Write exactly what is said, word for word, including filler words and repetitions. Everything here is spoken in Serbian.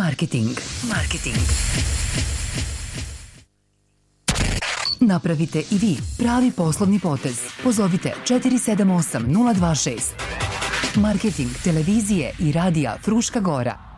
Marketing. Marketing. Napravite i vi pravi poslovni potez. Pozovite četiri sedam osam nula dva šest. Marketing televizije i radija Fruška Gora.